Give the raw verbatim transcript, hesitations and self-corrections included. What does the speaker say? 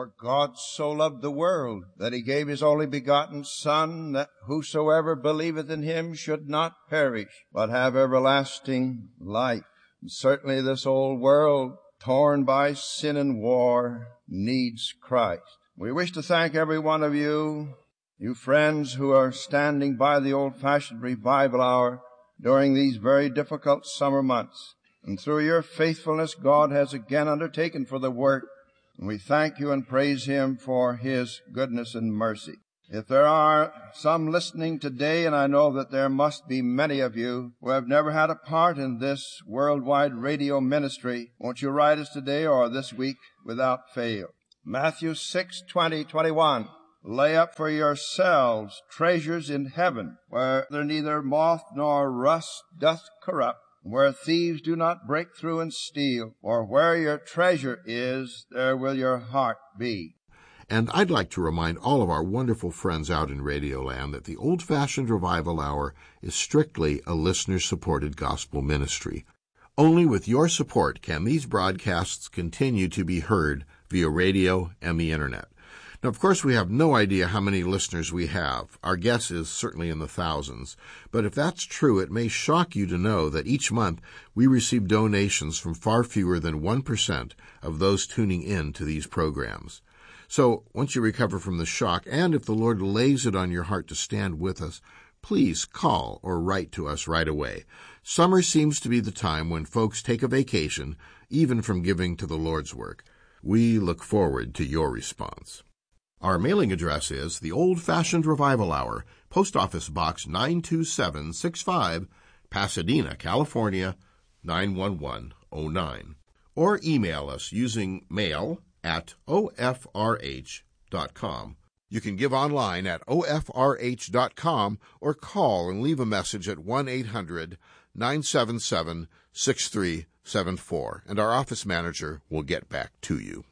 For God so loved the world that he gave his only begotten Son, that whosoever believeth in him should not perish, but have everlasting life. And certainly this old world, torn by sin and war, needs Christ. We wish to thank every one of you, you friends who are standing by the old-fashioned revival hour during these very difficult summer months. And through your faithfulness, God has again undertaken for the work. And we thank you and praise him for his goodness and mercy. If there are some listening today, and I know that there must be many of you who have never had a part in this worldwide radio ministry, won't you write us today or this week without fail? Matthew six, twenty, twenty-one. Lay up for yourselves treasures in heaven, where neither moth nor rust doth corrupt, where thieves do not break through and steal. For where your treasure is, there will your heart be. And I'd like to remind all of our wonderful friends out in Radioland that the Old-Fashioned Revival Hour is strictly a listener-supported gospel ministry. Only with your support can these broadcasts continue to be heard via radio and the Internet. Now, of course, we have no idea how many listeners we have. Our guess is certainly in the thousands. But if that's true, it may shock you to know that each month we receive donations from far fewer than one percent of those tuning in to these programs. So, once you recover from the shock, and if the Lord lays it on your heart to stand with us, please call or write to us right away. Summer seems to be the time when folks take a vacation, even from giving to the Lord's work. We look forward to your response. Our mailing address is the Old-Fashioned Revival Hour, Post Office Box nine two seven six five, Pasadena, California, nine one one oh nine. Or email us using mail at O F R H dot com. You can give online at O F R H dot com or call and leave a message at one eight hundred nine seven seven six three seven four, and our office manager will get back to you.